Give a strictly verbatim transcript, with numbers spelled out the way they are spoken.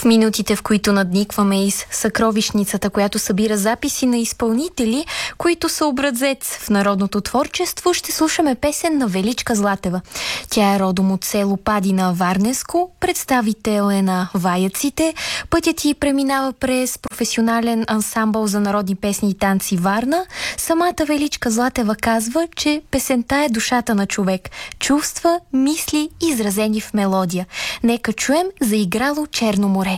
минутите, в които надникваме из съкровищницата, която събира записи на изпълнители, които са образец в народното творчество, ще слушаме песен на Величка Златева. Тя е родом от село Падина, Варненско, представител е на Ваяците. Пътят ѝ преминава през професионален ансамбъл за народни песни и танци Варна. Самата Величка Златева казва, че песента е душата на човек. Чувства, мисли, изразени в мелодия. Нека чуем заиграло Черно море.